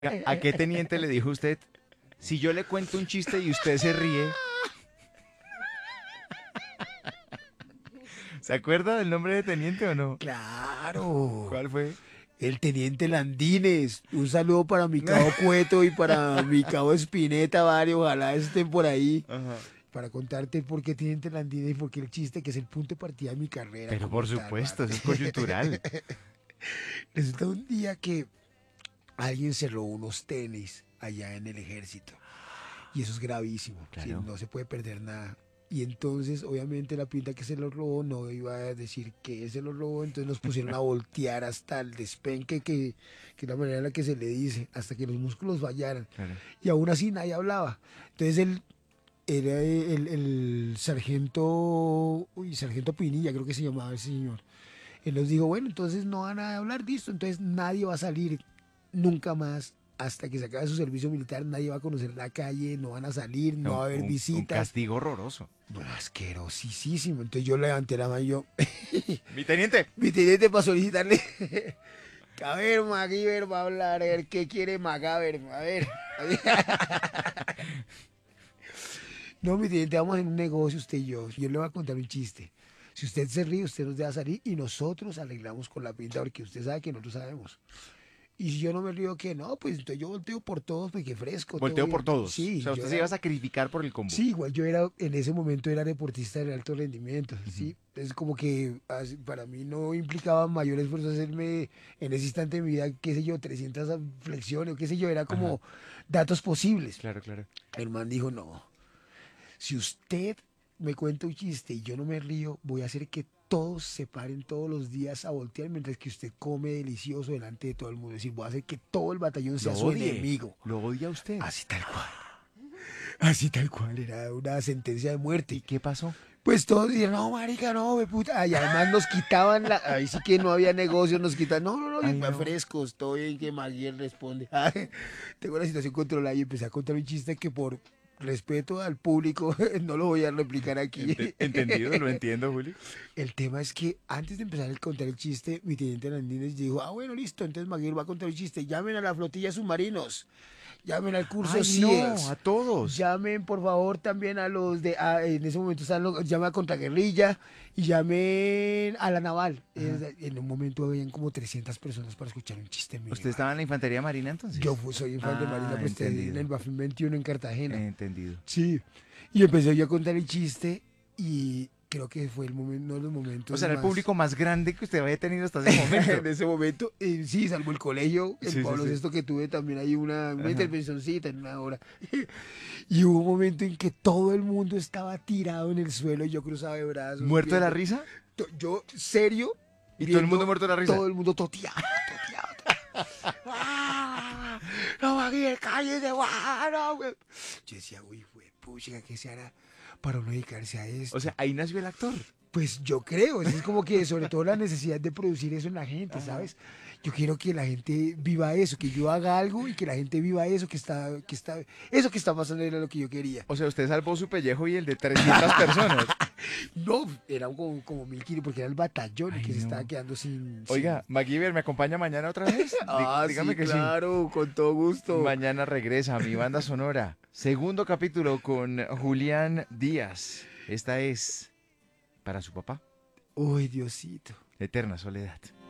¿A qué teniente le dijo usted? Si yo le cuento un chiste y usted se ríe, ¿se acuerda del nombre de teniente o no? Claro. ¿Cuál fue? El teniente Landines. Un saludo para mi cabo Cueto y para mi cabo Espineta, varios. Ojalá estén por ahí. Ajá. Para contarte por qué teniente Landines y por qué el chiste, que es el punto de partida de mi carrera Pero como por tal, supuesto, eso parce. es coyuntural. Resulta un día que alguien se robó unos tenis allá en el ejército. Y eso es gravísimo. ¿Sí? Claro. No se puede perder nada. Y entonces, obviamente, la pinta que se lo robó no iba a decir que se lo robó. Entonces nos pusieron a voltear hasta el despenque, que es la manera en la que se le dice, hasta que los músculos fallaran. Claro. Y aún así nadie hablaba. Entonces él era el sargento, uy, sargento Pinilla, creo que se llamaba ese señor. Él nos dijo, bueno, entonces no van a hablar, listo, entonces nadie va a salir nunca más hasta que se acabe su servicio militar, nadie va a conocer la calle, no van a salir, no va a haber Un visitas. castigo horroroso. No, asquerosísimo. Entonces yo levanté la mano y yo, Mi teniente. mi teniente para solicitarle, a ver, MacGyver va a hablar, a ver qué quiere MacGyver, a ver. No, mi teniente, vamos en un negocio usted y yo le voy a contar un chiste. Si usted se ríe, usted nos deja salir y nosotros arreglamos con la pinta porque usted sabe que nosotros sabemos. Y si yo no me río, que no, pues entonces yo volteo por todos, porque fresco, todo Volteo por bien. todos. O Sí, sea, yo usted se iba a era, sacrificar por el combo. sí, igual yo era, en ese momento era deportista de alto rendimiento, Ujú. sí. Es como que para mí no implicaba mayor esfuerzo hacerme en ese instante de mi vida, qué sé yo, 300 flexiones, o qué sé yo, era Ajá. como datos posibles. Claro, claro. El man dijo, no, si usted me cuenta un chiste y yo no me río, voy a hacer que todos se paren todos los días a voltear mientras que usted come delicioso delante de todo el mundo. Es decir, voy a hacer que todo el batallón Lo sea su odie. enemigo. Lo odia usted. Así tal cual. Así tal cual. Era una sentencia de ¿Y muerte. qué pasó? Pues todos dijeron, no, marica, no, me puta. Y además nos quitaban la. Ahí sí que no había negocio, nos quitaban. No, no, no, Ay, más no. frescos. Estoy en que Maguire responde. Tengo la situación controlada y empecé a contar un chiste que por respeto al público no lo voy a replicar aquí. Entendido, lo entiendo, Juli. El tema es que antes de empezar a contar el chiste, mi teniente Landines dijo, ah, bueno, listo, entonces Maguire va a contar el chiste. Llamen a la flotilla de submarinos. Llamen al curso Ay, no, SEALs. a todos. Llamen, por favor, también a los de... en ese momento están los... Llamen a Contraguerrilla y llamen a la Naval. Ajá. En un momento habían como 300 personas para escuchar un chiste mío, ¿Usted estaba en la marica. infantería marina entonces? Soy infante de Marina, Ah, pues en entendido. el Bafin 21 en Cartagena. Entendido. Sí. Y empecé yo a contar el chiste y creo que fue el momento, uno de los O momentos sea, era el más... público más grande que usted había tenido hasta ese momento. En ese momento, sí, salvo el colegio, el Sí, sí, Pablo sí. Sexto que tuve también hay una Ajá. intervencioncita en una hora. Y hubo un momento en que todo el mundo estaba tirado en el suelo y yo cruzaba de brazos. ¿Muerto de la Viendo, risa? yo, serio, ¿Y todo el mundo viendo muerto de la risa? todo el mundo toteado, toteado. ¡Ah! ¡No, aquí cállese, guau, no, güey! Yo decía, uy, güey, pucha, ¿qué se hará para uno dedicarse a O esto? sea, ahí nació el actor. Pues yo creo, es como que sobre todo la necesidad de producir eso en la gente, Ajá. ¿sabes? Yo quiero que la gente viva eso, que yo haga algo y que la gente viva eso eso que está pasando era lo que yo quería. O sea, usted salvó su pellejo y el de 300 personas. No, era como 1.000 kilos porque era el batallón el Ay, que se estaba no. quedando sin... Oiga, MacGyver, ¿me acompaña mañana otra vez? Ah, Dígame sí, que sí. claro, con todo gusto. Mañana regresa mi banda sonora. Segundo capítulo con Julián Díaz. Esta es para su papá. Uy, Diosito. Eterna soledad.